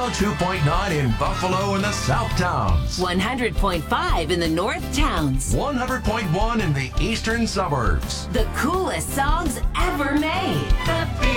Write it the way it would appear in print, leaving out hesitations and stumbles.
102.9 in Buffalo and the South Towns. 100.5 in the North Towns. 100.1 in the eastern suburbs. The coolest songs ever made.